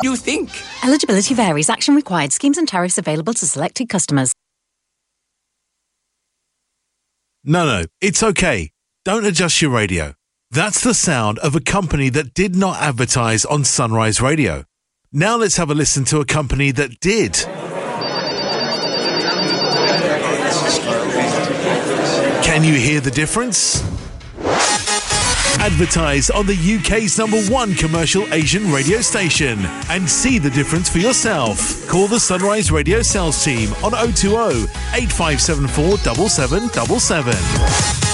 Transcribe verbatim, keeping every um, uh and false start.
You think? Eligibility varies. Action required. Schemes and tariffs available to selected customers. No, no, it's okay. Don't adjust your radio. That's the sound of a company that did not advertise on Sunrise Radio. Now let's have a listen to a company that did. Can you hear the difference? Advertise on the U K's number one commercial Asian radio station and see the difference for yourself. Call the Sunrise Radio sales team on oh two oh, eight five seven four, seven seven seven seven.